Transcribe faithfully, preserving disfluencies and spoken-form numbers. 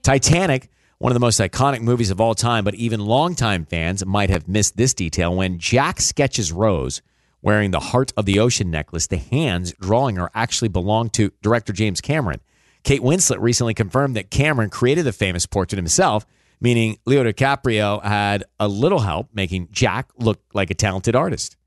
Titanic, one of the most iconic movies of all time, but even longtime fans might have missed this detail. When Jack sketches Rose wearing the Heart of the Ocean necklace, the hands drawing her actually belong to director James Cameron. Kate Winslet recently confirmed that Cameron created the famous portrait himself, meaning Leo DiCaprio had a little help making Jack look like a talented artist.